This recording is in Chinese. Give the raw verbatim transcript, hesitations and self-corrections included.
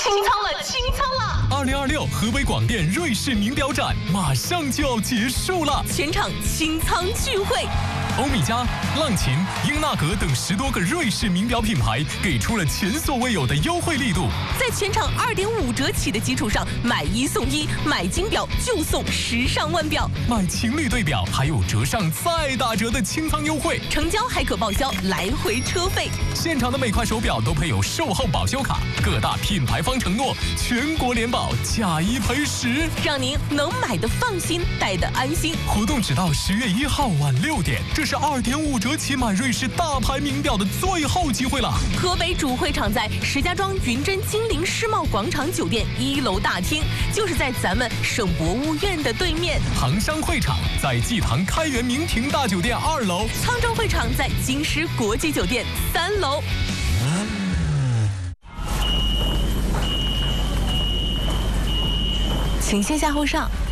清仓了，清仓了！ 二零二六河北广电瑞士名表展马上就要结束了， 全场清仓聚会。 欧米茄、浪琴、英纳格等十多个瑞士名表品牌给出了前所未有的优惠力度， 在全场二点五折起的基础上，买一送一，买金表就送时尚腕表， 买情侣对表还有折上再打折的清仓优惠， 成交还可报销来回车费。 现场的每块手表都配有售后保修卡，各大品牌方承诺全国联保，价一赔十， 让您能买的放心，戴的安心。 活动只到十月一号晚六点，这是二点五折起买瑞士大牌名表的最后机会了。 河北主会场在石家庄云臻金陵世贸广场酒店一楼大厅，就是在咱们省博物院的对面。 杭商会场在济塘开元明庭大酒店二楼， 沧州会场在京师国际酒店三楼。请先下后上。